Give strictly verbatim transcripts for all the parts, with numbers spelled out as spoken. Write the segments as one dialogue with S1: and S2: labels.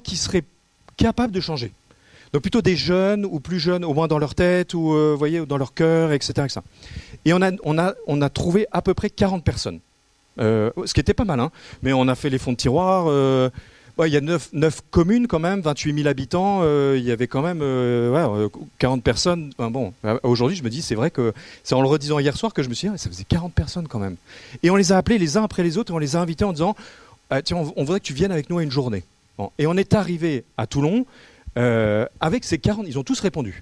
S1: qui seraient capables de changer. Donc plutôt des jeunes ou plus jeunes, au moins dans leur tête ou euh, voyez, dans leur cœur, et cetera, et cetera. Et on a, on, a, on a trouvé à peu près quarante personnes, euh, ce qui était pas mal, hein. Mais on a fait les fonds de tiroir. Euh, ouais, il y a neuf communes quand même, vingt-huit mille habitants. Euh, il y avait quand même euh, ouais, quarante personnes. Enfin, bon, aujourd'hui, je me dis, c'est vrai que c'est en le redisant hier soir que je me suis dit, ah, ça faisait quarante personnes quand même. Et on les a appelés les uns après les autres et on les a invités en disant, ah, tiens, on, on voudrait que tu viennes avec nous à une journée. Bon. Et on est arrivé à Toulon. Euh, avec ces quarante, ils ont tous répondu.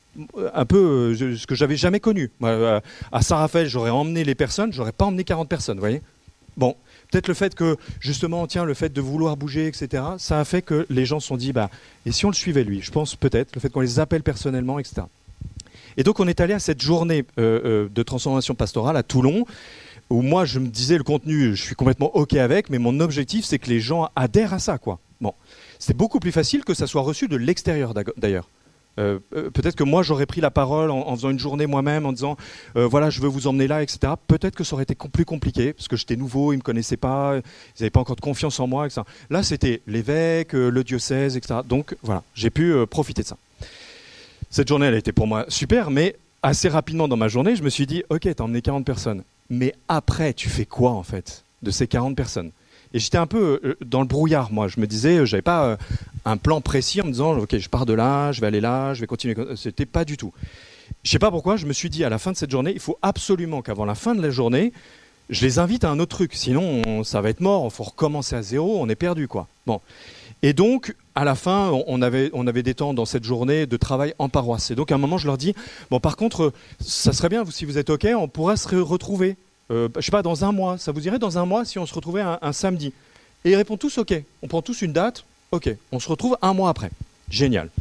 S1: Un peu euh, ce que j'avais jamais connu. Euh, à Saint-Raphaël, j'aurais emmené les personnes, j'aurais pas emmené quarante personnes, vous voyez. Bon, peut-être le fait que, justement, tiens, le fait de vouloir bouger, et cetera, ça a fait que les gens se sont dit, bah, et si on le suivait lui? Je pense peut-être, le fait qu'on les appelle personnellement, et cetera. Et donc on est allé à cette journée euh, euh, de transformation pastorale à Toulon, où moi je me disais, le contenu, je suis complètement OK avec, mais mon objectif, c'est que les gens adhèrent à ça, quoi. Bon. C'est beaucoup plus facile que ça soit reçu de l'extérieur d'ailleurs. Euh, euh, peut-être que moi j'aurais pris la parole en, en faisant une journée moi-même, en disant euh, voilà, je veux vous emmener là, et cetera. Peut-être que ça aurait été plus compliqué, parce que j'étais nouveau, ils ne me connaissaient pas, ils n'avaient pas encore de confiance en moi, et cetera. Là c'était l'évêque, euh, le diocèse, et cetera. Donc voilà, j'ai pu euh, profiter de ça. Cette journée elle a été pour moi super, mais assez rapidement dans ma journée, je me suis dit ok, t'as emmené quarante personnes, mais après tu fais quoi en fait de ces quarante personnes? Et j'étais un peu euh, dans le brouillard, moi. Je me disais, je n'avais pas euh, un plan précis en me disant, ok, je pars de là, je vais aller là, je vais continuer. C'était pas du tout. Je ne sais pas pourquoi, je me suis dit, à la fin de cette journée, il faut absolument qu'avant la fin de la journée, je les invite à un autre truc. Sinon, on, ça va être mort, il faut recommencer à zéro, on est perdu, quoi. Bon. Et donc, à la fin, on avait, on avait des temps dans cette journée de travail en paroisse. Et donc, à un moment, je leur dis, bon, par contre, ça serait bien, si vous êtes OK, on pourrait se retrouver. Euh, je sais pas, dans un mois, ça vous irait dans un mois si on se retrouvait un, un samedi? Et ils répondent tous ok, on prend tous une date, ok, on se retrouve un mois après. Génial.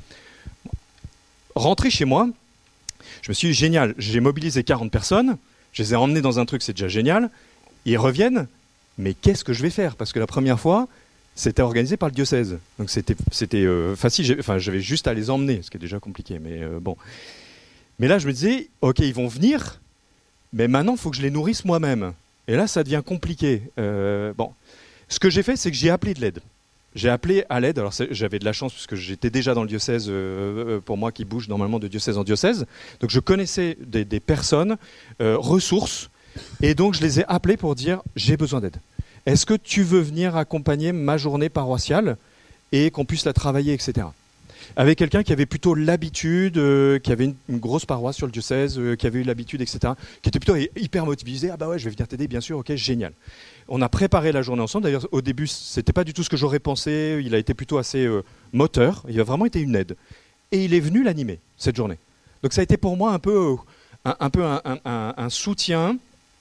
S1: Rentré chez moi, je me suis dit génial, j'ai mobilisé quarante personnes, je les ai emmenés dans un truc, c'est déjà génial, ils reviennent, mais qu'est-ce que je vais faire? Parce que la première fois, c'était organisé par le diocèse, donc c'était c'était euh, facile, enfin j'avais juste à les emmener, ce qui est déjà compliqué, mais euh, bon. Mais là je me disais, ok, ils vont venir, mais maintenant, il faut que je les nourrisse moi-même. Et là, ça devient compliqué. Euh, bon. Ce que j'ai fait, c'est que j'ai appelé de l'aide. J'ai appelé à l'aide. Alors, j'avais de la chance, puisque j'étais déjà dans le diocèse, euh, pour moi, qui bouge normalement de diocèse en diocèse. Donc, je connaissais des, des personnes, euh, ressources. Et donc, je les ai appelés pour dire, j'ai besoin d'aide. Est-ce que tu veux venir accompagner ma journée paroissiale et qu'on puisse la travailler, et cetera. Avec quelqu'un qui avait plutôt l'habitude, euh, qui avait une, une grosse paroisse sur le diocèse, euh, qui avait eu l'habitude, et cetera, qui était plutôt hyper motivé, ah bah ouais, je vais venir t'aider, bien sûr, ok, génial. On a préparé la journée ensemble, d'ailleurs au début, c'était pas du tout ce que j'aurais pensé, il a été plutôt assez euh, moteur, il a vraiment été une aide. Et il est venu l'animer, cette journée. Donc ça a été pour moi un peu un, un, peu un, un, un soutien,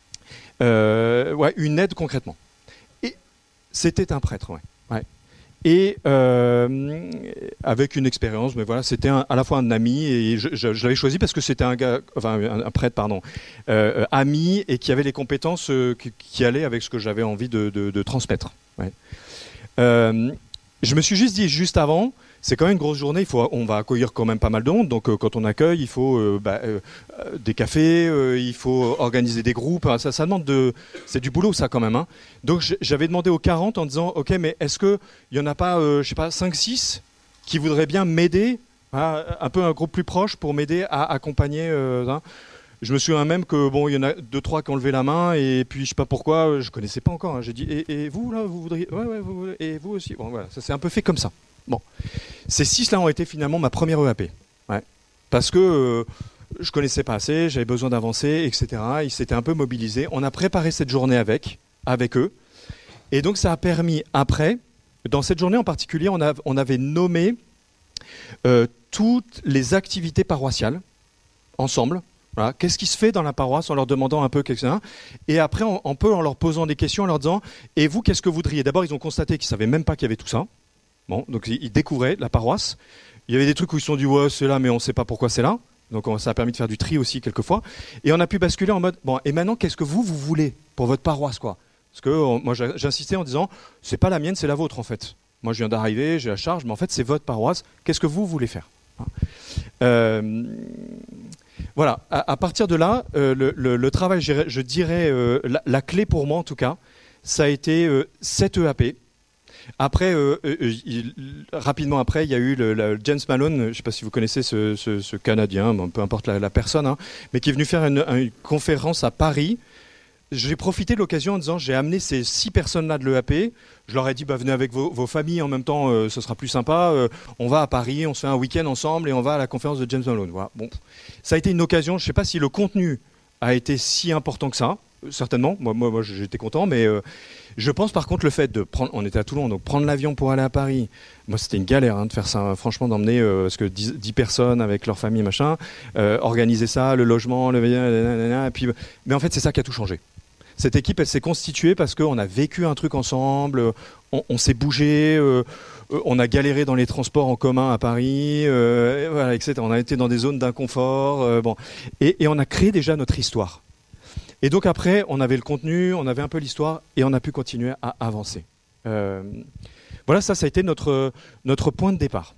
S1: euh, ouais, une aide concrètement. Et c'était un prêtre, ouais. ouais. Et euh, avec une expérience, mais voilà, c'était un, à la fois un ami, et je, je, je l'avais choisi parce que c'était un gars, enfin un, un prêtre, pardon, euh, ami, et qui avait les compétences euh, qui, qui allaient avec ce que j'avais envie de, de, de transmettre. Ouais. Euh, je me suis juste dit, juste avant, c'est quand même une grosse journée, il faut, on va accueillir quand même pas mal de monde, donc euh, quand on accueille, il faut euh, bah, euh, des cafés, euh, il faut organiser des groupes, ça, ça demande de... C'est du boulot ça quand même. Hein. Donc j'avais demandé aux quarante en disant, ok, mais est-ce qu'il n'y en a pas, euh, je sais pas, cinq six qui voudraient bien m'aider, hein, un peu un groupe plus proche pour m'aider à accompagner euh, hein. Je me souviens même que bon, il y en a deux trois qui ont levé la main et puis je sais pas pourquoi, je connaissais pas encore. Hein, j'ai dit et, et vous là, vous voudriez, ouais ouais, vous, et vous aussi. Bon voilà, ça s'est un peu fait comme ça. Bon, ces six-là ont été finalement ma première E A P, ouais. Parce que euh, je connaissais pas assez, j'avais besoin d'avancer, et cetera. Ils s'étaient un peu mobilisés. On a préparé cette journée avec, avec eux, et donc ça a permis après, dans cette journée en particulier, on, a, on avait nommé euh, toutes les activités paroissiales ensemble. Voilà. Qu'est-ce qui se fait dans la paroisse en leur demandant un peu quelque chose. Et après, on, on peut en leur posant des questions, en leur disant « Et vous, qu'est-ce que vous voudriez ?» D'abord, ils ont constaté qu'ils ne savaient même pas qu'il y avait tout ça. Bon, donc ils découvraient la paroisse. Il y avait des trucs où ils se sont dit ouais c'est là mais on ne sait pas pourquoi c'est là. Donc ça a permis de faire du tri aussi quelquefois. Et on a pu basculer en mode bon et maintenant qu'est-ce que vous vous voulez pour votre paroisse quoi? Parce que on, moi j'insistais en disant c'est pas la mienne c'est la vôtre en fait. Moi je viens d'arriver j'ai la charge mais en fait c'est votre paroisse. Qu'est-ce que vous voulez faire? euh, Voilà. À, à partir de là euh, le, le, le travail je, je dirais euh, la, la clé pour moi en tout cas ça a été euh, cette E A P. Après, euh, euh, il, rapidement après, il y a eu le, le James Malone, je ne sais pas si vous connaissez ce, ce, ce Canadien, bon, peu importe la, la personne, hein, mais qui est venu faire une, une conférence à Paris. J'ai profité de l'occasion en disant j'ai amené ces six personnes-là de l'E A P. Je leur ai dit bah, venez avec vos, vos familles en même temps, euh, ce sera plus sympa. Euh, on va à Paris, on se fait un week-end ensemble et on va à la conférence de James Malone. Voilà. Bon, ça a été une occasion. Je ne sais pas si le contenu a été si important que ça. Euh, certainement. Moi, moi, moi j'étais content, mais euh, je pense par contre le fait de prendre, on était à Toulon, donc prendre l'avion pour aller à Paris. Moi, c'était une galère hein, de faire ça. Franchement, d'emmener euh, parce que dix, dix personnes avec leur famille, machin, euh, organiser ça, le logement, le, et puis, mais en fait, c'est ça qui a tout changé. Cette équipe, elle s'est constituée parce qu'on a vécu un truc ensemble, on, on s'est bougé, euh, on a galéré dans les transports en commun à Paris, euh, voilà, et cetera. On a été dans des zones d'inconfort, euh, bon, et, et on a créé déjà notre histoire. Et donc après, on avait le contenu, on avait un peu l'histoire, et on a pu continuer à avancer. Euh, voilà, ça, ça a été notre, notre point de départ.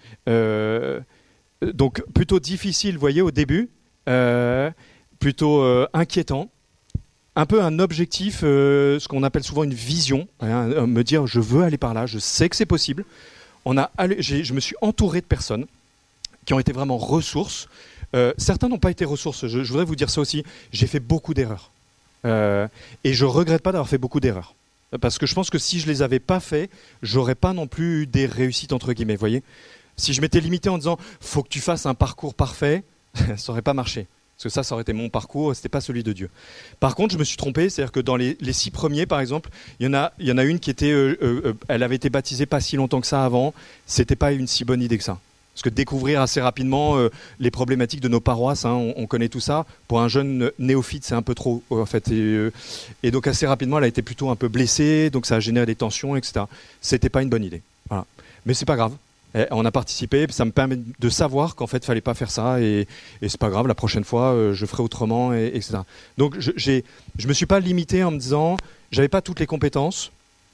S1: Euh, donc plutôt difficile, vous voyez, au début, euh, plutôt euh, inquiétant. Un peu un objectif, euh, ce qu'on appelle souvent une vision, hein, me dire je veux aller par là, je sais que c'est possible. On a allé, j'ai, je me suis entouré de personnes qui ont été vraiment ressources. Euh, certains n'ont pas été ressources, je, je voudrais vous dire ça aussi, j'ai fait beaucoup d'erreurs. Euh, et je ne regrette pas d'avoir fait beaucoup d'erreurs. Parce que je pense que si je ne les avais pas fait, j'aurais pas non plus eu des réussites entre guillemets, vous voyez. Si je m'étais limité en disant faut que tu fasses un parcours parfait, ça n'aurait pas marché. Parce que ça, ça aurait été mon parcours, c'était pas celui de Dieu. Par contre, je me suis trompé, c'est-à-dire que dans les, les six premiers, par exemple, il y en a, il y en a une qui était, euh, euh, elle avait été baptisée pas si longtemps que ça avant. C'était pas une si bonne idée que ça. Parce que découvrir assez rapidement euh, les problématiques de nos paroisses, hein, on, on connaît tout ça. Pour un jeune néophyte, c'est un peu trop, en fait. Et, euh, et donc assez rapidement, elle a été plutôt un peu blessée, donc ça a généré des tensions, et cetera. C'était pas une bonne idée. Voilà. Mais c'est pas grave. On a participé, ça me permet de savoir qu'en fait, il fallait pas faire ça et, et c'est pas grave, la prochaine fois, euh, je ferai autrement, et, etc. Donc, je j'ai, je me suis pas limité en me disant, j'avais pas toutes les compétences,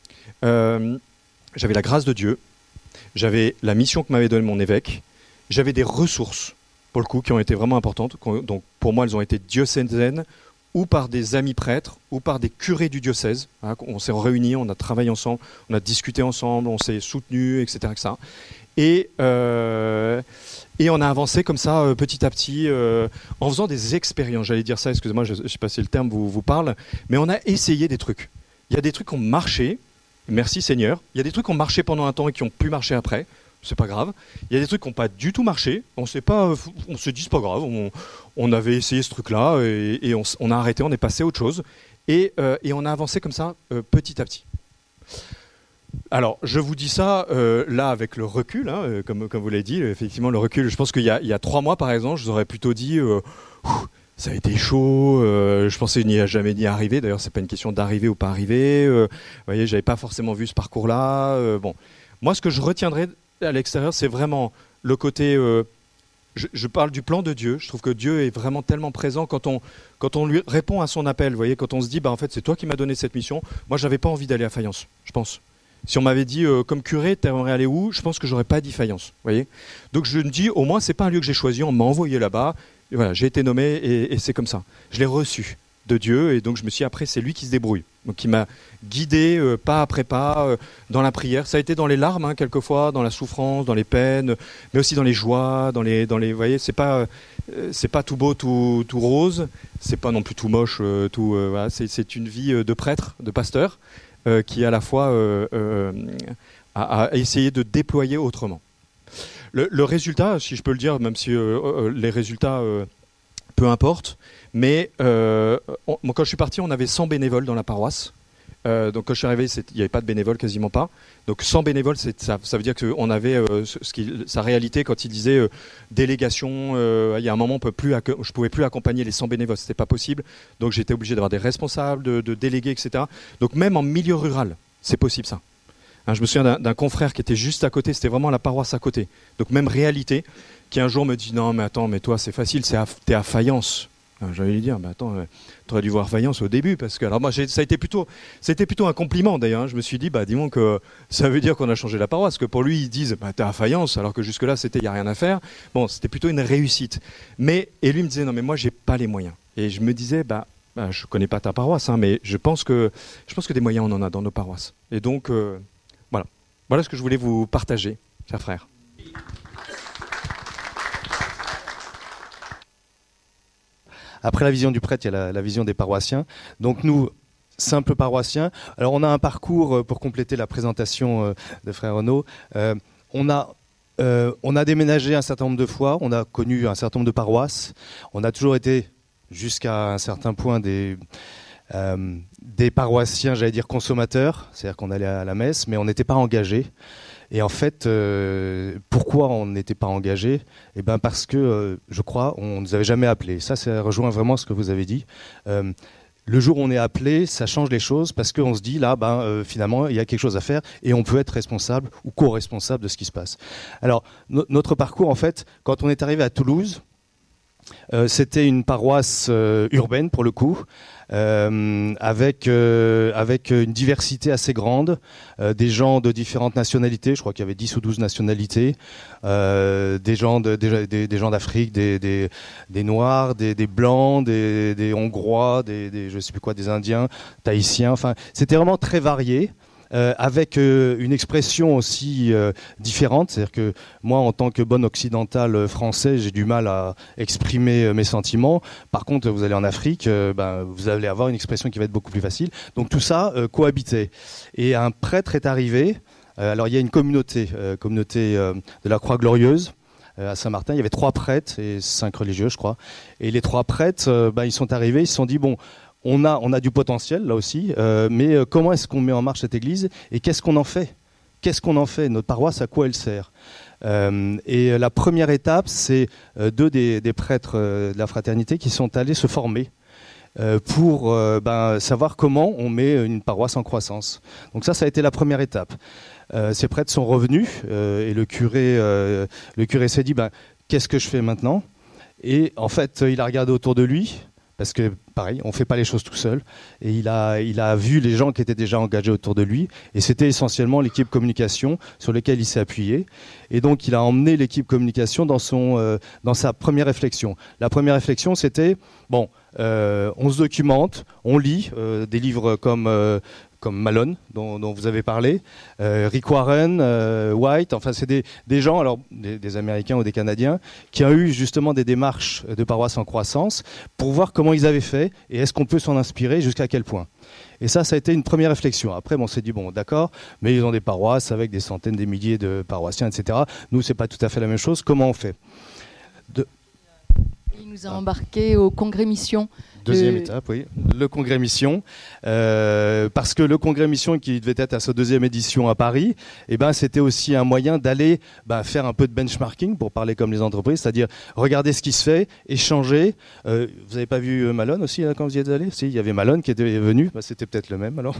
S1: euh, j'avais la grâce de Dieu, j'avais la mission que m'avait donnée mon évêque, j'avais des ressources, pour le coup, qui ont été vraiment importantes. Donc, pour moi, elles ont été diocésaines, ou par des amis prêtres, ou par des curés du diocèse. Hein, on s'est réunis, on a travaillé ensemble, on a discuté ensemble, on s'est soutenus, et cetera, et cetera. Et, euh, et on a avancé comme ça euh, petit à petit euh, en faisant des expériences. J'allais dire ça, excusez-moi, je ne sais pas si le terme vous, vous parle, mais on a essayé des trucs. Il y a des trucs qui ont marché, merci Seigneur. Il y a des trucs qui ont marché pendant un temps et qui ont pu marcher après, c'est pas grave. Il y a des trucs qui n'ont pas du tout marché, on s'est pas, on se dit c'est pas grave, on, on avait essayé ce truc-là et, et on, on a arrêté, on est passé à autre chose. Et, euh, et on a avancé comme ça euh, petit à petit. Alors, je vous dis ça euh, là avec le recul, hein, euh, comme, comme vous l'avez dit, effectivement le recul, je pense qu'il y a, il y a trois mois par exemple, je vous aurais plutôt dit euh, ça a été chaud, euh, je pensais n'y a jamais ni arriver, d'ailleurs c'est pas une question d'arriver ou pas arriver, euh, vous voyez, j'avais pas forcément vu ce parcours-là. Euh, bon, moi ce que je retiendrai à l'extérieur, c'est vraiment le côté, euh, je, je parle du plan de Dieu, je trouve que Dieu est vraiment tellement présent quand on, quand on lui répond à son appel, vous voyez, quand on se dit, bah en fait c'est toi qui m'as donné cette mission, moi j'avais pas envie d'aller à Fayence, je pense. Si on m'avait dit, euh, comme curé, tu aimerais aller où ? Je pense que j'aurais pas dit Fayence. Voyez ? Donc je me dis, au moins, c'est pas un lieu que j'ai choisi, on m'a envoyé là-bas. Et voilà, j'ai été nommé et, et c'est comme ça. Je l'ai reçu de Dieu et donc je me suis dit, après, c'est lui qui se débrouille. Donc il m'a guidé euh, pas après pas euh, dans la prière. Ça a été dans les larmes, hein, quelquefois, dans la souffrance, dans les peines, mais aussi dans les joies, dans les, dans les. Vous voyez, c'est pas, euh, c'est pas tout beau, tout, tout rose. C'est pas non plus tout moche, euh, tout. Euh, voilà, c'est, c'est une vie de prêtre, de pasteur. Euh, qui à la fois euh, euh, a, a essayé de déployer autrement. Le, le résultat, si je peux le dire, même si euh, euh, les résultats, euh, peu importe, mais euh, on, quand je suis parti, on avait cent bénévoles dans la paroisse. Euh, donc quand je suis arrivé, il n'y avait pas de bénévoles, quasiment pas. Donc cent bénévoles, c'est, ça, ça veut dire qu'on avait euh, ce, ce qui, sa réalité quand il disait euh, délégation. Euh, il y a un moment, on peut plus, je ne pouvais plus accompagner les cent bénévoles, c'était pas possible. Donc j'étais obligé d'avoir des responsables, de, de délégués, et cetera. Donc même en milieu rural, c'est possible ça. Hein, je me souviens d'un, d'un confrère qui était juste à côté, c'était vraiment la paroisse à côté. Donc même réalité, qui un jour me dit non mais attends, mais toi c'est facile, c'est à, t'es à Fayence. J'allais lui dire, bah attends, euh, tu aurais dû voir Fayence au début, parce que alors moi, j'ai, ça a été plutôt, c'était plutôt un compliment d'ailleurs. Hein. Je me suis dit, bah dis donc, euh, ça veut dire qu'on a changé la paroisse, parce que pour lui, ils disent, bah t'es à Fayence, alors que jusque-là, c'était, il y a rien à faire. Bon, c'était plutôt une réussite. Mais et lui me disait, non mais moi, j'ai pas les moyens. Et je me disais, bah, bah je connais pas ta paroisse, hein, mais je pense que, je pense que des moyens, on en a dans nos paroisses. Et donc, euh, voilà. Voilà ce que je voulais vous partager, chers frères.
S2: Après la vision du prêtre, il y a la, la vision des paroissiens. Donc nous, simples paroissiens, alors on a un parcours pour compléter la présentation de frère Renaud. Euh, on a euh, on a déménagé un certain nombre de fois, on a connu un certain nombre de paroisses. On a toujours été, jusqu'à un certain point, des euh, des paroissiens, j'allais dire consommateurs, c'est-à-dire qu'on allait à la messe, mais on n'était pas engagés. Et en fait, euh, pourquoi on n'était pas engagé ? Eh ben parce que, euh, je crois, on ne nous avait jamais appelés. Ça, ça rejoint vraiment ce que vous avez dit. Euh, le jour où on est appelé, ça change les choses parce qu'on se dit, là, ben, euh, finalement, il y a quelque chose à faire et on peut être responsable ou co-responsable de ce qui se passe. Alors, no- notre parcours, en fait, quand on est arrivé à Toulouse, euh, c'était une paroisse euh, urbaine, pour le coup, Euh, avec euh, avec une diversité assez grande, euh, des gens de différentes nationalités. Je crois qu'il y avait dix ou douze nationalités, euh, des gens de, des, des, des gens d'Afrique, des, des des Noirs, des, des Blancs, des, des Hongrois, des, des je sais plus quoi, des Indiens, Tahitiens. Enfin, c'était vraiment très varié. Euh, avec euh, une expression aussi euh, différente, c'est-à-dire que moi, en tant que bon occidental français, j'ai du mal à exprimer euh, mes sentiments. Par contre, vous allez en Afrique, euh, ben, vous allez avoir une expression qui va être beaucoup plus facile. Donc tout ça euh, cohabitait. Et un prêtre est arrivé. Euh, alors il y a une communauté, euh, communauté euh, de la Croix-Glorieuse. À Saint-Martin, il y avait trois prêtres et cinq religieux, je crois. Et les trois prêtres, euh, ben, ils sont arrivés, ils se sont dit, bon, on a, on a du potentiel là aussi, euh, mais euh, comment est-ce qu'on met en marche cette église et qu'est-ce qu'on en fait ? Qu'est-ce qu'on en fait ? Notre paroisse, à quoi elle sert ? euh, Et la première étape, c'est euh, deux des, des prêtres euh, de la fraternité qui sont allés se former euh, pour euh, ben, savoir comment on met une paroisse en croissance. Donc ça, ça a été la première étape. Euh, ces prêtres sont revenus euh, et le curé, euh, le curé s'est dit ben, qu'est-ce que je fais maintenant ? Et en fait, il a regardé autour de lui. Parce que, pareil, on ne fait pas les choses tout seul. Et il a, il a vu les gens qui étaient déjà engagés autour de lui. Et c'était essentiellement l'équipe communication sur laquelle il s'est appuyé. Et donc, il a emmené l'équipe communication dans, son, euh, dans sa première réflexion. La première réflexion, c'était, bon, euh, on se documente, on lit euh, des livres comme... Euh, comme Malone, dont, dont vous avez parlé, euh, Rick Warren, euh, White, enfin c'est des, des gens, alors des, des Américains ou des Canadiens, qui ont eu justement des démarches de paroisse en croissance pour voir comment ils avaient fait et est-ce qu'on peut s'en inspirer, jusqu'à quel point. Et ça, ça a été une première réflexion. Après, on s'est dit, bon, d'accord, mais ils ont des paroisses avec des centaines, des milliers de paroissiens, et cetera. Nous, c'est pas tout à fait la même chose. Comment on fait ? de...
S3: Il nous a embarqués au Congrès Mission.
S2: Deuxième
S3: Le...
S2: étape, oui, le Congrès Mission, euh, parce que le Congrès Mission qui devait être à sa deuxième édition à Paris, eh ben, c'était aussi un moyen d'aller ben, faire un peu de benchmarking, pour parler comme les entreprises, c'est-à-dire regarder ce qui se fait, échanger. Euh, vous n'avez pas vu Malone aussi là, quand vous y êtes allé ? Si, il y avait Malone qui était venu, ben, c'était peut-être le même alors.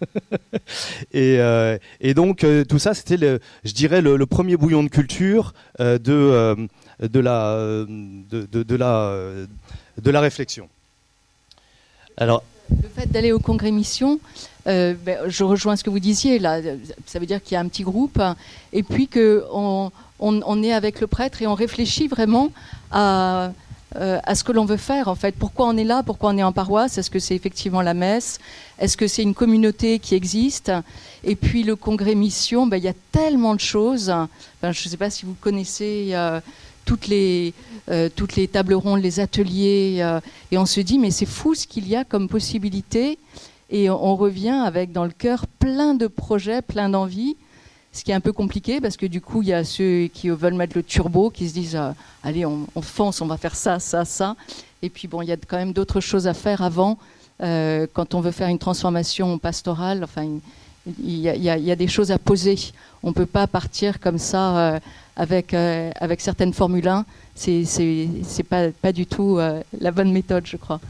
S2: et, euh, et donc euh, tout ça, c'était, le, je dirais, le, le premier bouillon de culture euh, de, euh, de, la, de, de, de, la, de la réflexion. Alors,
S3: le fait d'aller au Congrès Mission, euh, ben, je rejoins ce que vous disiez là. Ça veut dire qu'il y a un petit groupe, et puis que on, on, on est avec le prêtre et on réfléchit vraiment à, euh, à ce que l'on veut faire en fait. Pourquoi on est là ? Pourquoi on est en paroisse ? Est-ce que c'est effectivement la messe ? Est-ce que c'est une communauté qui existe ? Et puis le Congrès Mission, ben, il y a tellement de choses. Ben, je ne sais pas si vous connaissez. Euh, Toutes les, euh, toutes les tables rondes, les ateliers, euh, et on se dit mais c'est fou ce qu'il y a comme possibilité, et on, on revient avec dans le cœur plein de projets, plein d'envies, ce qui est un peu compliqué parce que du coup il y a ceux qui veulent mettre le turbo, qui se disent euh, allez on, on fonce, on va faire ça, ça, ça, et puis bon il y a quand même d'autres choses à faire avant, euh, quand on veut faire une transformation pastorale, enfin une, il y, a, il, y a, il y a des choses à poser. On ne peut pas partir comme ça euh, avec, euh, avec certaines Formule un. C'est, c'est, c'est pas, pas du tout euh, la bonne méthode, je crois.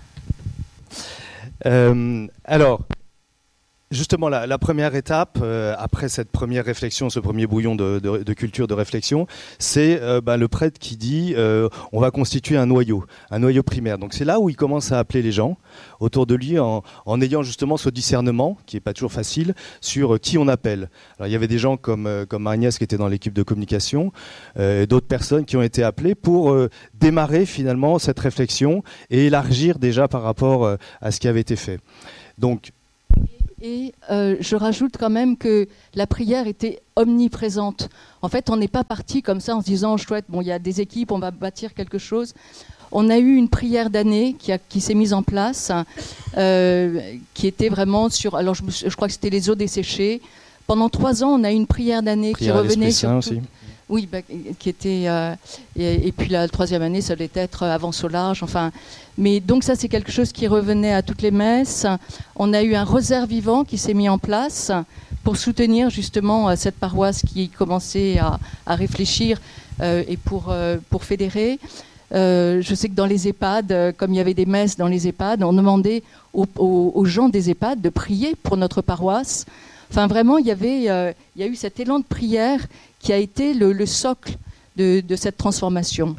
S2: Euh, alors, justement, la, la première étape, euh, après cette première réflexion, ce premier bouillon de, de, de culture, de réflexion, c'est euh, bah, le prêtre qui dit euh, on va constituer un noyau, un noyau primaire. Donc c'est là où il commence à appeler les gens autour de lui en, en ayant justement ce discernement, qui n'est pas toujours facile, sur qui on appelle. Alors il y avait des gens comme, euh, comme Agnès qui était dans l'équipe de communication, euh, d'autres personnes qui ont été appelées pour euh, démarrer finalement cette réflexion et élargir déjà par rapport euh, à ce qui avait été fait. Donc,
S3: Et euh, je rajoute quand même que la prière était omniprésente. En fait, on n'est pas parti comme ça en se disant, chouette, bon, il y a des équipes, on va bâtir quelque chose. On a eu une prière d'année qui, a, qui s'est mise en place, euh, qui était vraiment sur... Alors, je, je crois que c'était les eaux desséchées. Pendant trois ans, on a eu une prière d'année qui revenait sur tout,
S2: aussi.
S3: Oui, bah, qui était... Euh, et, et puis la troisième année, ça devait être Avance au large. Enfin, mais donc ça, c'est quelque chose qui revenait à toutes les messes. On a eu un rosaire vivant qui s'est mis en place pour soutenir justement cette paroisse qui commençait à, à réfléchir euh, et pour, euh, pour fédérer. Euh, je sais que dans les EHPAD, euh, comme il y avait des messes dans les EHPAD, on demandait aux, aux, aux gens des EHPAD de prier pour notre paroisse. Enfin, vraiment, il y avait, euh, il y a eu cet élan de prière qui a été le, le socle de, de cette transformation.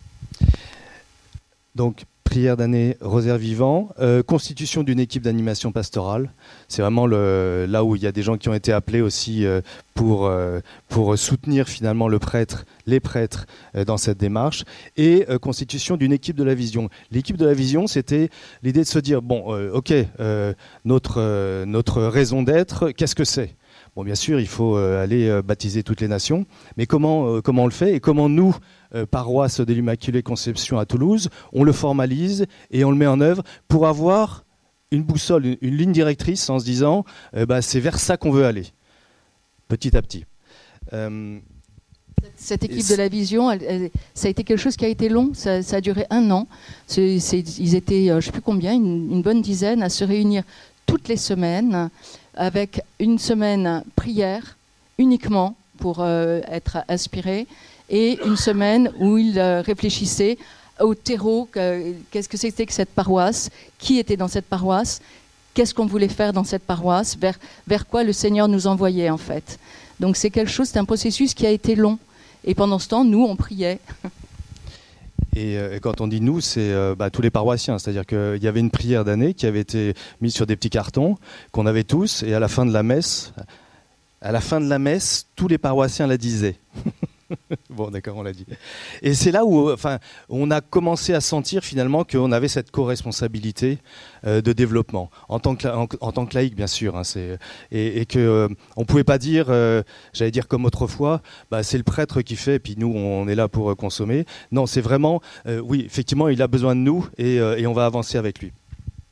S2: Donc, prière d'année, rosaire vivant, euh, constitution d'une équipe d'animation pastorale. C'est vraiment le, là où il y a des gens qui ont été appelés aussi euh, pour, euh, pour soutenir finalement le prêtre, les prêtres euh, dans cette démarche. Et euh, constitution d'une équipe de la vision. L'équipe de la vision, c'était l'idée de se dire, bon, euh, ok, euh, notre, euh, notre raison d'être, qu'est-ce que c'est ? Bon, bien sûr, il faut euh, aller euh, baptiser toutes les nations, mais comment, euh, comment on le fait et comment nous, euh, paroisse de l'Immaculée Conception à Toulouse, on le formalise et on le met en œuvre pour avoir une boussole, une, une ligne directrice en se disant euh, bah, c'est vers ça qu'on veut aller, petit à petit. Euh,
S3: Cette équipe de la vision, elle, elle, ça a été quelque chose qui a été long, ça, ça a duré un an. C'est, c'est, ils étaient, je ne sais plus combien, une, une bonne dizaine à se réunir toutes les semaines, avec une semaine prière uniquement pour euh, être inspiré, et une semaine où ils euh, réfléchissaient au terreau, que, qu'est-ce que c'était que cette paroisse, qui était dans cette paroisse, qu'est-ce qu'on voulait faire dans cette paroisse, vers, vers quoi le Seigneur nous envoyait en fait. Donc c'est quelque chose, c'est un processus qui a été long. Et pendant ce temps, nous, on priait.
S2: Et, euh, et quand on dit nous, c'est euh, bah, tous les paroissiens. C'est-à-dire qu'il y avait une prière d'année qui avait été mise sur des petits cartons, qu'on avait tous, et à la fin de la messe, à la fin de la messe, tous les paroissiens la disaient. Bon, d'accord, on l'a dit. Et c'est là où enfin, on a commencé à sentir finalement qu'on avait cette co-responsabilité euh, de développement, en tant que, en, en tant que laïc, bien sûr. Hein, c'est, et, et qu'on euh, ne pouvait pas dire, euh, j'allais dire comme autrefois, bah, c'est le prêtre qui fait, et puis nous, on est là pour euh, consommer. Non, c'est vraiment, euh, oui, effectivement, il a besoin de nous, et, euh, et on va avancer avec lui.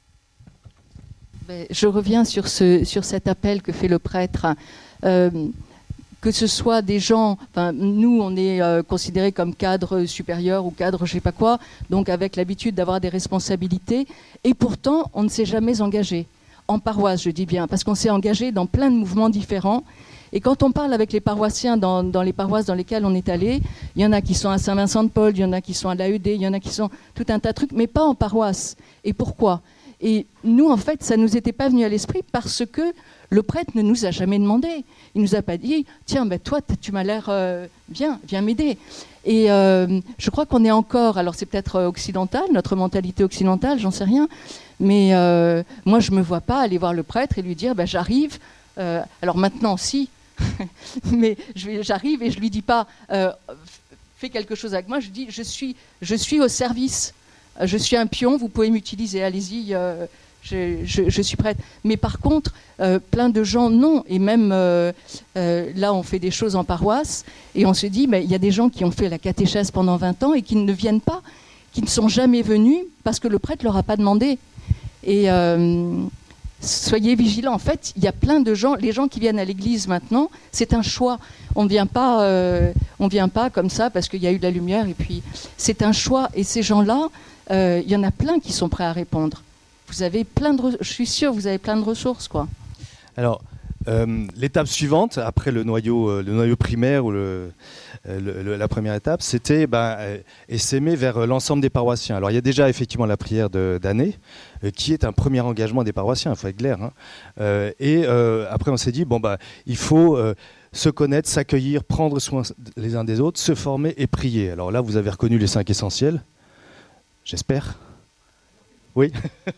S3: Je reviens sur, ce, sur cet appel que fait le prêtre. Euh, que ce soit des gens, enfin, nous on est euh, considérés comme cadre supérieur ou cadre je sais pas quoi, donc avec l'habitude d'avoir des responsabilités, et pourtant on ne s'est jamais engagé, en paroisse je dis bien, parce qu'on s'est engagé dans plein de mouvements différents, et quand on parle avec les paroissiens dans, dans les paroisses dans lesquelles on est allé, il y en a qui sont à Saint-Vincent-de-Paul, il y en a qui sont à l'A E D, il y en a qui sont tout un tas de trucs, mais pas en paroisse. Et pourquoi ? Et nous en fait ça nous était pas venu à l'esprit parce que le prêtre ne nous a jamais demandé. Il nous a pas dit « Tiens, ben toi, tu m'as l'air euh, bien, viens m'aider ». Et euh, je crois qu'on est encore, alors c'est peut-être occidental, notre mentalité occidentale, j'en sais rien, mais euh, moi je me vois pas aller voir le prêtre et lui dire ben, « J'arrive euh, ». Alors maintenant, si, mais je vais, j'arrive et je lui dis pas euh, « Fais quelque chose avec moi », je dis je suis, « Je suis au service, je suis un pion, vous pouvez m'utiliser, allez-y euh, ». Je, je, je suis prête. Mais par contre, euh, plein de gens, non. Et même euh, euh, là, on fait des choses en paroisse et on se dit, il bah, y a des gens qui ont fait la catéchèse pendant vingt ans et qui ne viennent pas, qui ne sont jamais venus parce que le prêtre ne leur a pas demandé. Et euh, soyez vigilants. En fait, il y a plein de gens, les gens qui viennent à l'église maintenant, c'est un choix. On ne vient pas, euh, on vient pas comme ça parce qu'il y a eu de la lumière. Et puis, c'est un choix. Et ces gens-là, euh, il y en a plein qui sont prêts à répondre. Vous avez plein de, re- je suis sûre, vous avez plein de ressources, quoi.
S2: Alors, euh, l'étape suivante, après le noyau, euh, le noyau primaire ou le, euh, le, le, la première étape, c'était ben, euh, essaimer vers l'ensemble des paroissiens. Alors, il y a déjà effectivement la prière de, d'année, euh, qui est un premier engagement des paroissiens, il faut être clair. Hein. Euh, et euh, après, on s'est dit, bon, ben, il faut euh, se connaître, s'accueillir, prendre soin les uns des autres, se former et prier. Alors là, vous avez reconnu les cinq essentiels, j'espère. Oui.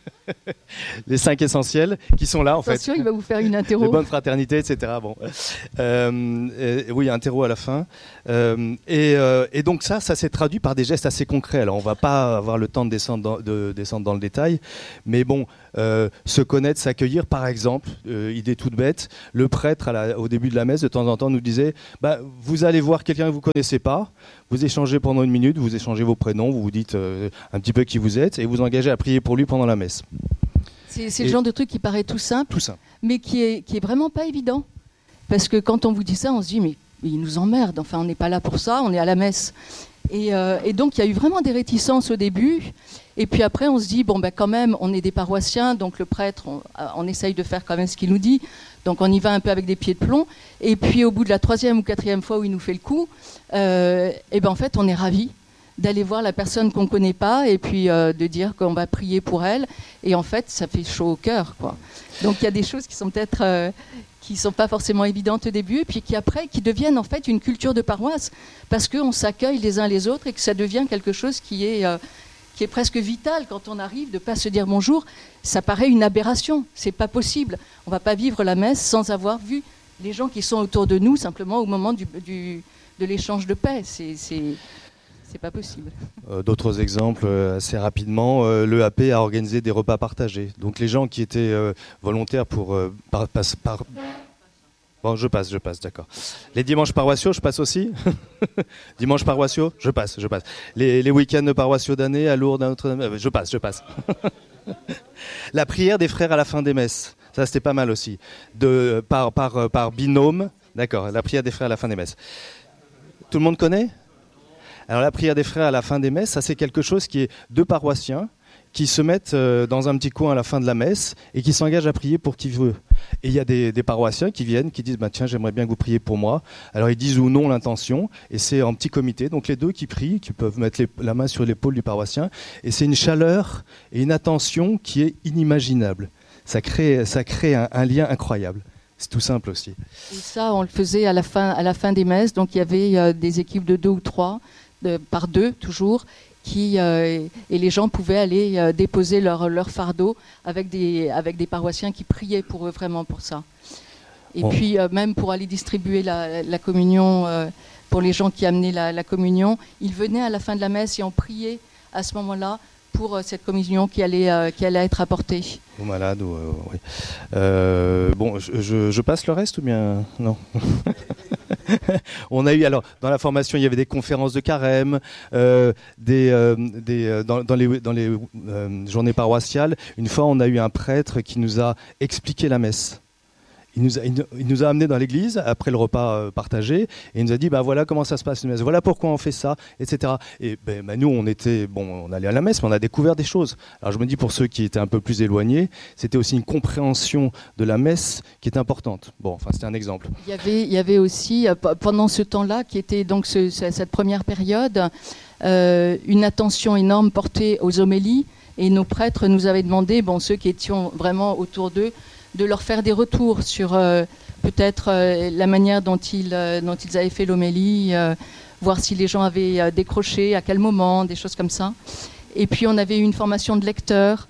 S2: Les cinq essentiels qui sont là en fait.
S3: Attention, il va vous faire une interro.
S2: Les bonnes fraternités, et cetera. Bon, euh, et, oui, interro à la fin. Euh, et, euh, et donc ça, ça s'est traduit par des gestes assez concrets. Alors on va pas avoir le temps de descendre dans, de descendre dans le détail, mais bon, euh, se connaître, s'accueillir, par exemple, euh, idée toute bête. Le prêtre à la, au début de la messe, de temps en temps, nous disait bah, vous allez voir quelqu'un que vous connaissez pas, vous échangez pendant une minute, vous échangez vos prénoms, vous vous dites euh, un petit peu qui vous êtes, et vous engagez à prier pour lui pendant la messe.
S3: C'est, c'est le genre de truc qui paraît tout simple,
S2: tout simple,
S3: mais qui est, qui est vraiment pas évident. Parce que quand on vous dit ça, on se dit, mais, mais il nous emmerde, enfin on n'est pas là pour ça, on est à la messe. Et, euh, et donc il y a eu vraiment des réticences au début, et puis après on se dit, bon ben quand même, on est des paroissiens, donc le prêtre, on, on essaye de faire quand même ce qu'il nous dit, donc on y va un peu avec des pieds de plomb, et puis au bout de la troisième ou quatrième fois où il nous fait le coup, euh, et ben en fait on est ravis d'aller voir la personne qu'on ne connaît pas et puis euh, de dire qu'on va prier pour elle. Et en fait, ça fait chaud au cœur, quoi. Donc il y a des choses qui sont peut-être euh, qui sont pas forcément évidentes au début, et puis qui après qui deviennent en fait une culture de paroisse, parce qu'on s'accueille les uns les autres et que ça devient quelque chose qui est euh, qui est presque vital quand on arrive, de pas se dire bonjour. Ça paraît une aberration, c'est pas possible. On va pas vivre la messe sans avoir vu les gens qui sont autour de nous simplement au moment du, du de l'échange de paix. C'est, c'est C'est pas possible.
S2: Euh, d'autres exemples, euh, assez rapidement, euh, l'E A P a organisé des repas partagés. Donc les gens qui étaient euh, volontaires pour... Euh, par, par, par... Bon, je passe, je passe, d'accord. Les dimanches paroissiaux, je passe aussi. Dimanches paroissiaux, je passe, je passe. Les, les week-ends paroissiaux d'année à Lourdes, à Notre-Dame, je passe, je passe. La prière des frères à la fin des messes, ça c'était pas mal aussi. De, par, par, par binôme, d'accord, la prière des frères à la fin des messes. Tout le monde connaît ? Alors la prière des frères à la fin des messes, ça c'est quelque chose qui est deux paroissiens qui se mettent euh, dans un petit coin à la fin de la messe et qui s'engagent à prier pour qui veut. Et il y a des, des paroissiens qui viennent, qui disent bah, « tiens, j'aimerais bien que vous priez pour moi ». Alors ils disent ou non l'intention, et c'est en petit comité, donc les deux qui prient, qui peuvent mettre les, la main sur l'épaule du paroissien, et c'est une chaleur et une attention qui est inimaginable. Ça crée, ça crée un, un lien incroyable. C'est tout simple aussi.
S3: Et ça, on le faisait à la fin, à la fin des messes, donc il y avait euh, des équipes de deux ou trois, De, par deux toujours, qui, euh, et les gens pouvaient aller euh, déposer leur, leur fardeau avec des, avec des paroissiens qui priaient pour eux vraiment pour ça. Et bon. Puis euh, même pour aller distribuer la, la communion, euh, pour les gens qui amenaient la, la communion, ils venaient à la fin de la messe et on priait à ce moment-là pour euh, cette communion qui allait, euh, qui allait être apportée.
S2: Aux malades, ou, euh, oui. Euh, bon, je, je, je passe le reste ou bien non? On a eu, alors, dans la formation, il y avait des conférences de carême, euh, des, euh, des, euh, dans, dans les, dans les euh, journées paroissiales. Une fois, on a eu un prêtre qui nous a expliqué la messe. Il nous, a, il nous a amenés dans l'église après le repas euh, partagé et il nous a dit bah voilà comment ça se passe une messe, voilà pourquoi on fait ça, et cetera. Et ben, ben, nous on était bon, on allait à la messe, mais on a découvert des choses. Alors je me dis pour ceux qui étaient un peu plus éloignés, c'était aussi une compréhension de la messe qui est importante. Bon, enfin c'était un exemple.
S3: Il y avait, il y avait aussi pendant ce temps-là qui était donc ce, cette première période euh, une attention énorme portée aux homélies et nos prêtres nous avaient demandé, bon ceux qui étions vraiment autour d'eux, de leur faire des retours sur euh, peut-être euh, la manière dont ils, euh, dont ils avaient fait l'homélie, euh, voir si les gens avaient euh, décroché, à quel moment, des choses comme ça. Et puis on avait eu une formation de lecteur.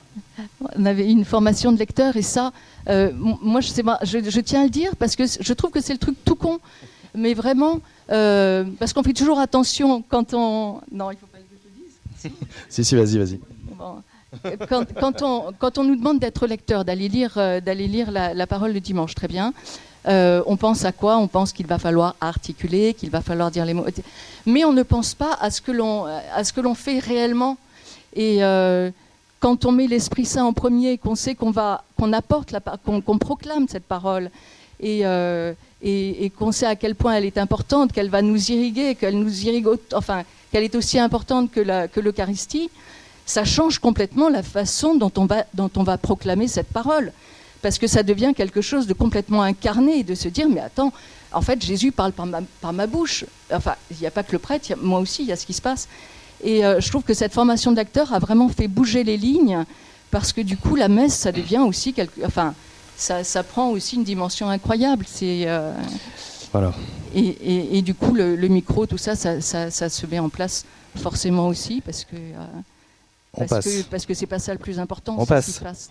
S3: On avait une formation de lecteur et ça, euh, moi je, sais pas, je, je tiens à le dire parce que je trouve que c'est le truc tout con, mais vraiment, euh, parce qu'on fait toujours attention quand on... Non, il ne faut pas que je te dise.
S2: Si, si, vas-y, vas-y.
S3: Bon. Quand, quand, on, quand on nous demande d'être lecteur, d'aller lire, euh, d'aller lire la, la parole le dimanche, très bien. Euh, on pense à quoi? On pense qu'il va falloir articuler, qu'il va falloir dire les mots. Mais on ne pense pas à ce que l'on, à ce que l'on fait réellement. Et euh, quand on met l'Esprit Saint en premier, qu'on sait qu'on va, qu'on apporte, la, qu'on, qu'on proclame cette parole, et, euh, et, et qu'on sait à quel point elle est importante, qu'elle va nous irriguer, qu'elle nous irrigue, enfin, qu'elle est aussi importante que, la, que l'Eucharistie. Ça change complètement la façon dont on va, dont on va proclamer cette parole. Parce que ça devient quelque chose de complètement incarné, de se dire, mais attends, en fait, Jésus parle par ma, par ma bouche. Enfin, il n'y a pas que le prêtre, a, moi aussi, il y a ce qui se passe. Et euh, je trouve que cette formation d'acteur a vraiment fait bouger les lignes, parce que du coup, la messe, ça devient aussi, quelque, enfin, ça, ça prend aussi une dimension incroyable. C'est, euh,
S2: voilà.
S3: Et, et, et du coup, le, le micro, tout ça ça, ça, ça se met en place forcément aussi, parce que... Euh,
S2: On
S3: parce
S2: passe.
S3: Que, parce que c'est pas ça le plus important.
S2: On passe.
S3: Ce qui passe.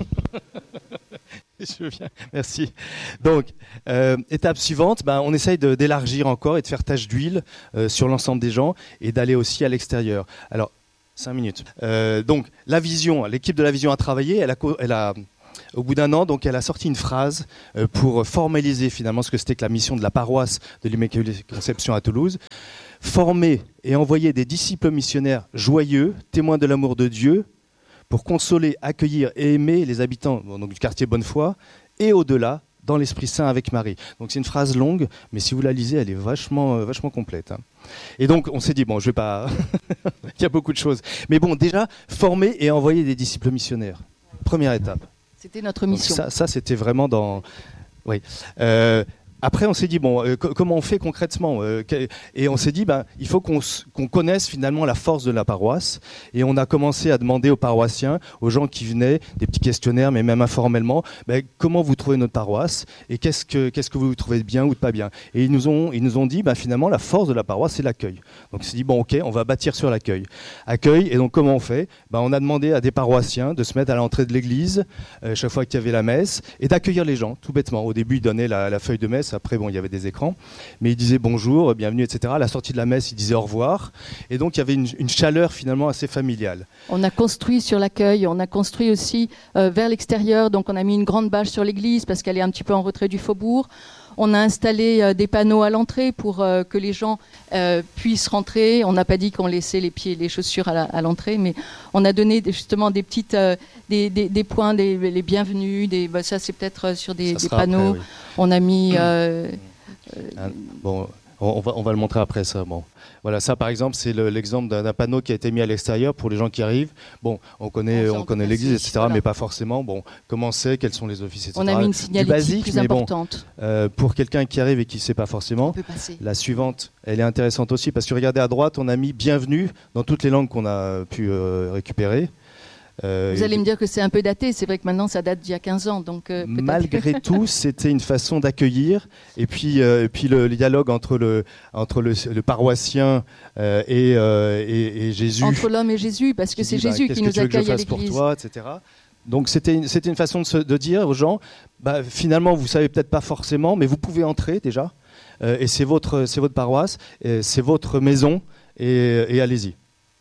S2: Je viens. Merci. Donc, euh, étape suivante, ben, on essaye de, d'élargir encore et de faire tache d'huile euh, sur l'ensemble des gens et d'aller aussi à l'extérieur. Alors, cinq minutes. Euh, donc, la vision, l'équipe de la vision a travaillé. Elle a, elle a, au bout d'un an, donc, elle a sorti une phrase euh, pour formaliser finalement ce que c'était que la mission de la paroisse de l'Immaculée Conception à Toulouse. Former et envoyer des disciples missionnaires joyeux, témoins de l'amour de Dieu, pour consoler, accueillir et aimer les habitants bon, donc, du quartier Bonnefoy et au-delà, dans l'Esprit Saint avec Marie. Donc c'est une phrase longue, mais si vous la lisez, elle est vachement, euh, vachement complète. Hein. Et donc on s'est dit, bon, je vais pas... Il y a beaucoup de choses. Mais bon, déjà, former et envoyer des disciples missionnaires. Première étape.
S3: C'était notre mission.
S2: Donc, ça, ça, c'était vraiment dans... Oui. Euh, Après, on s'est dit, bon, euh, comment on fait concrètement euh, Et on s'est dit, ben, il faut qu'on, qu'on connaisse finalement la force de la paroisse. Et on a commencé à demander aux paroissiens, aux gens qui venaient, des petits questionnaires, mais même informellement, ben, comment vous trouvez notre paroisse et qu'est-ce que, qu'est-ce que vous trouvez bien ou pas bien. Et ils nous ont, ils nous ont dit, ben, finalement, la force de la paroisse, c'est l'accueil. Donc on s'est dit, bon, ok, on va bâtir sur l'accueil. Accueil, et donc comment on fait ben, On a demandé à des paroissiens de se mettre à l'entrée de l'église, euh, chaque fois qu'il y avait la messe, et d'accueillir les gens, tout bêtement. Au début, ils donnaient la, la feuille de messe. Après, bon, il y avait des écrans, mais il disait bonjour, bienvenue, et cetera. À la sortie de la messe, il disait au revoir. Et donc, il y avait une, une chaleur finalement assez familiale.
S3: On a construit sur l'accueil, on a construit aussi euh, vers l'extérieur. Donc, on a mis une grande bâche sur l'église parce qu'elle est un petit peu en retrait du faubourg. On a installé euh, des panneaux à l'entrée pour euh, que les gens euh, puissent rentrer. On n'a pas dit qu'on laissait les pieds et les chaussures à, la, à l'entrée, mais on a donné des, justement des petites, euh, des, des, des points, des, les bienvenus. Des, bah, ça, c'est peut-être sur des, des panneaux.
S2: Après, oui.
S3: On a mis. Euh,
S2: euh, bon, on va, on va le montrer après ça. Bon. Voilà, ça par exemple, c'est le, l'exemple d'un, d'un panneau qui a été mis à l'extérieur pour les gens qui arrivent. Bon, on connaît, on, on connaît l'église, et cetera, voilà. Mais pas forcément. Bon, comment c'est, quels sont les offices, et cetera.
S3: On a mis une signalétique
S2: basique,
S3: plus
S2: mais
S3: importante.
S2: Bon, euh, pour quelqu'un qui arrive et qui ne sait pas forcément, la suivante, elle est intéressante aussi parce que regardez à droite, on a mis bienvenue dans toutes les langues qu'on a pu euh, récupérer.
S3: Euh, Vous allez me dire que c'est un peu daté, c'est vrai que maintenant ça date d'il y a quinze ans. Donc, euh,
S2: malgré tout, c'était une façon d'accueillir. Et puis, euh, et puis le, le dialogue entre le, entre le, le paroissien euh, et, euh, et, et Jésus.
S3: Entre l'homme et Jésus, parce que c'est
S2: dit,
S3: Jésus
S2: bah,
S3: qui nous accueille à l'église.
S2: Pour toi, et cetera. Donc c'était une, c'était une façon de, se, de dire aux gens, bah, finalement vous ne savez peut-être pas forcément, mais vous pouvez entrer déjà. Euh, et c'est votre, c'est votre paroisse, et c'est votre maison, et, et allez-y.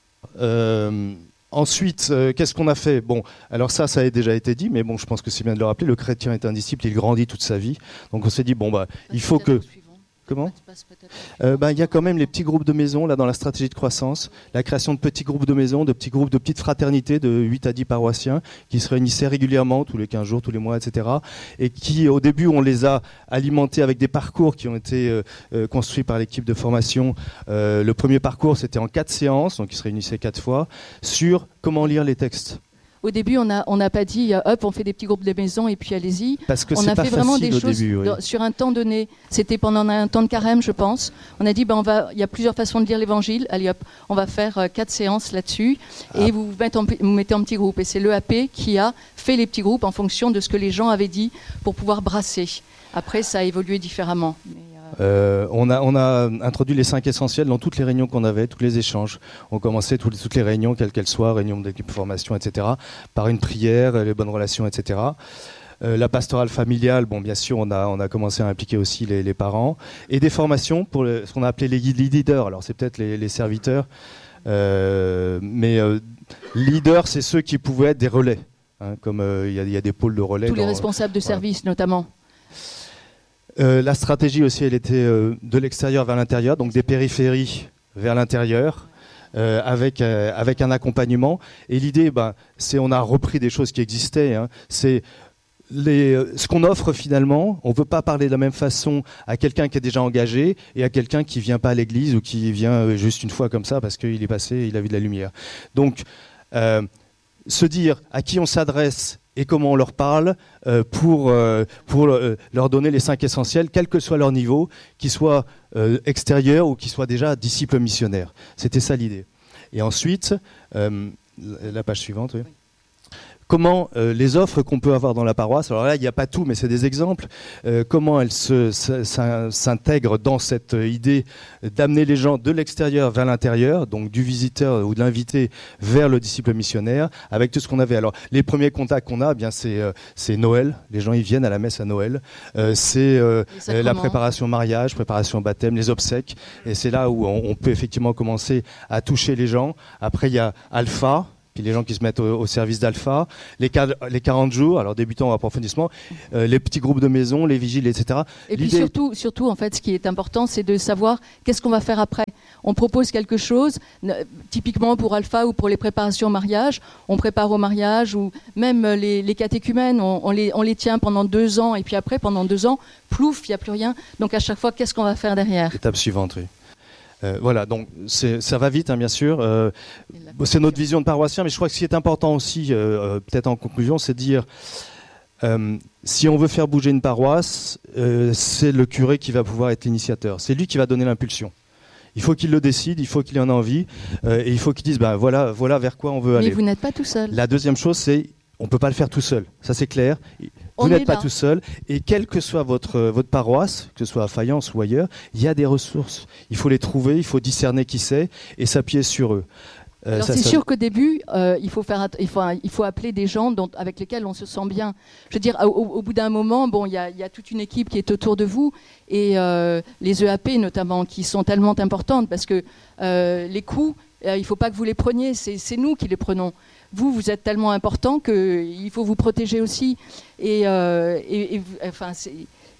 S2: Euh, Ensuite, euh, qu'est-ce qu'on a fait ? Bon, alors ça, ça a déjà été dit, mais bon, je pense que c'est bien de le rappeler. Le chrétien est un disciple, il grandit toute sa vie. Donc on s'est dit, bon, bah, il faut que... Comment ? euh, bah, y a quand même les petits groupes de maison, là, dans la stratégie de croissance, la création de petits groupes de maison, de petits groupes de petites fraternités de huit à dix paroissiens qui se réunissaient régulièrement, tous les quinze jours, tous les mois, et cetera. Et qui, au début, on les a alimentés avec des parcours qui ont été euh, euh, construits par l'équipe de formation. Euh, le premier parcours, c'était en quatre séances, donc ils se réunissaient quatre fois, sur comment lire les textes.
S3: Au début, on n'a on a pas dit hop, on fait des petits groupes de maison et puis allez-y.
S2: Parce que
S3: on
S2: c'est
S3: a
S2: pas
S3: fait vraiment des choses
S2: début, oui.
S3: dans, sur un temps donné. C'était pendant un temps de carême, je pense. On a dit ben on va, il y a plusieurs façons de lire l'Évangile. Allez hop, on va faire euh, quatre séances là-dessus et ah. vous vous mettez, en, vous mettez en petits groupes. Et c'est l'E A P qui a fait les petits groupes en fonction de ce que les gens avaient dit pour pouvoir brasser. Après, ça a évolué différemment. Mais,
S2: Euh, on, a, on a introduit les cinq essentiels dans toutes les réunions qu'on avait, tous les échanges. On commençait toutes, toutes les réunions, quelles qu'elles soient, réunions d'équipe formation, et cetera, par une prière, les bonnes relations, et cetera. Euh, la pastorale familiale, bon, bien sûr, on a, on a commencé à impliquer aussi les, les parents. Et des formations pour le, ce qu'on a appelé les leaders. Alors, c'est peut-être les, les serviteurs, euh, mais euh, leaders, c'est ceux qui pouvaient être des relais. Hein, comme il euh, y, y a des pôles de relais.
S3: Tous
S2: dans,
S3: les responsables de
S2: voilà.
S3: service, notamment.
S2: Euh, la stratégie aussi, elle était euh, de l'extérieur vers l'intérieur, donc des périphéries vers l'intérieur, euh, avec, euh, avec un accompagnement. Et l'idée, ben, c'est on a repris des choses qui existaient. Hein. C'est les, ce qu'on offre finalement. On ne peut pas parler de la même façon à quelqu'un qui est déjà engagé et à quelqu'un qui ne vient pas à l'église ou qui vient juste une fois comme ça parce qu'il est passé, il a vu de la lumière. Donc, euh, se dire à qui on s'adresse et comment on leur parle euh, pour, euh, pour euh, leur donner les cinq essentiels, quel que soit leur niveau, qu'ils soient euh, extérieurs ou qu'ils soient déjà disciples missionnaires. C'était ça l'idée. Et ensuite, euh, la page suivante, oui. comment euh, les offres qu'on peut avoir dans la paroisse, alors là il n'y a pas tout mais c'est des exemples, euh, comment elles se, se, s'intègrent dans cette idée d'amener les gens de l'extérieur vers l'intérieur, donc du visiteur ou de l'invité vers le disciple missionnaire, avec tout ce qu'on avait. Alors les premiers contacts qu'on a, eh bien c'est euh, c'est Noël, les gens ils viennent à la messe à Noël, euh, c'est euh, la préparation au mariage, préparation au baptême, les obsèques, et c'est là où on, on peut effectivement commencer à toucher les gens. Après il y a Alpha, puis les gens qui se mettent au, au service d'Alpha, les, les quarante jours, alors débutant ou approfondissement, euh, les petits groupes de maison, les vigiles, et cetera.
S3: Et puis surtout, surtout, en fait, ce qui est important, c'est de savoir qu'est-ce qu'on va faire après. On propose quelque chose, typiquement pour Alpha ou pour les préparations au mariage, on prépare au mariage, ou même les, les catéchumènes, on, on, les, on les tient pendant deux ans, et puis après, pendant deux ans, plouf, il n'y a plus rien. Donc à chaque fois, qu'est-ce qu'on va faire derrière ?
S2: Étape suivante, oui. Euh, voilà, donc c'est, ça va vite, hein, bien sûr. Euh, c'est notre vision de paroissien, mais je crois que ce qui est important aussi, euh, peut-être en conclusion, c'est de dire, euh, si on veut faire bouger une paroisse, euh, c'est le curé qui va pouvoir être l'initiateur. C'est lui qui va donner l'impulsion. Il faut qu'il le décide, il faut qu'il en ait envie, euh, et il faut qu'il dise, ben voilà, voilà vers quoi on veut
S3: mais
S2: aller.
S3: Mais vous n'êtes pas tout seul.
S2: La deuxième chose, c'est, on ne peut pas le faire tout seul. Ça, c'est clair. Vous
S3: On
S2: n'êtes pas
S3: là.
S2: tout seul, et quelle que soit votre, votre paroisse, que ce soit à Fayence ou ailleurs, il y a des ressources. Il faut les trouver, il faut discerner qui c'est, et s'appuyer sur eux.
S3: Euh, Alors ça, c'est ça... sûr qu'au début, euh, il, faut faire, il, faut, il faut appeler des gens dont, avec lesquels on se sent bien. Je veux dire, au, au bout d'un moment, bon, il y a, y a toute une équipe qui est autour de vous, et euh, les E A P notamment, qui sont tellement importantes, parce que euh, les coûts, euh, il ne faut pas que vous les preniez, c'est, c'est nous qui les prenons. Vous, vous êtes tellement important qu'il faut vous protéger aussi. Et, euh, et, et enfin, c'est,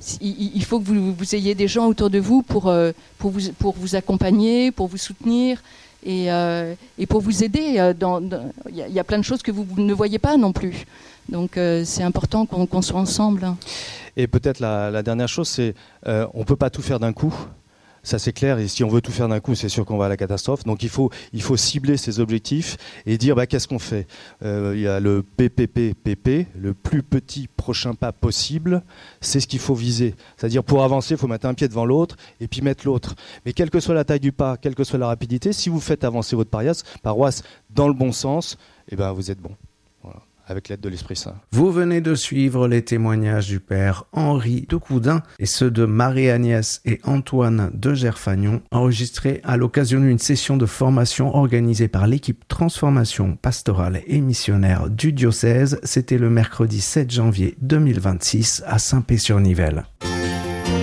S3: il faut que vous, vous ayez des gens autour de vous pour, euh, pour, vous, pour vous accompagner, pour vous soutenir et, euh, et pour vous aider. Il y, y a plein de choses que vous ne voyez pas non plus. Donc euh, c'est important qu'on, qu'on soit ensemble.
S2: Et peut-être la, la dernière chose, c'est euh, on ne peut pas tout faire d'un coup. Ça c'est clair, et si on veut tout faire d'un coup, c'est sûr qu'on va à la catastrophe. Donc il faut, il faut cibler ses objectifs et dire bah, qu'est-ce qu'on fait. Euh, il y a le P P P P P, le plus petit prochain pas possible, c'est ce qu'il faut viser. C'est-à-dire pour avancer, il faut mettre un pied devant l'autre et puis mettre l'autre. Mais quelle que soit la taille du pas, quelle que soit la rapidité, si vous faites avancer votre paroisse, paroisse dans le bon sens, eh ben, vous êtes bon. Voilà. Avec l'aide de l'Esprit Saint.
S4: Vous venez de suivre les témoignages du père Henri de Coudin et ceux de Marie-Agnès et Antoine de Gerfagnon, enregistrés à l'occasion d'une session de formation organisée par l'équipe Transformation pastorale et missionnaire du diocèse. C'était le mercredi sept janvier deux mille vingt-six à Saint-Pé-sur-Nivelle.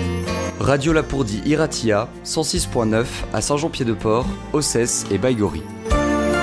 S5: Radio Lapourdie Iratia, cent six point neuf à Saint-Jean-Pied-de-Port, Ossès et Baïgorry.